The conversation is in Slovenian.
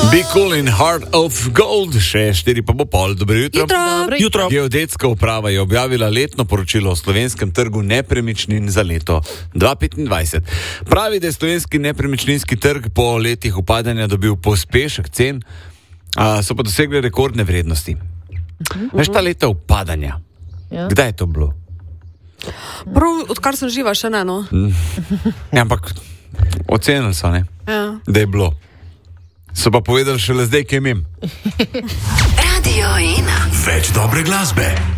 Be cool in heart of gold, še 4 pa bo pol, dobro jutro. Jutro. Geodetska uprava je objavila letno poročilo o slovenskem trgu nepremičnin za leto 2025. Pravi, da je slovenski nepremičninski trg po letih upadanja dobil pospešek cen, so pa dosegli rekordne vrednosti. Veš, ta leta upadanja, kdaj je to bilo? Prav, odkar sem živa, še ne, no. Ja, ampak ocenili so, ne? Ja. Da je bilo. So pa povedali šele zdaj, kaj imam. Radio 1. Več dobre glasbe.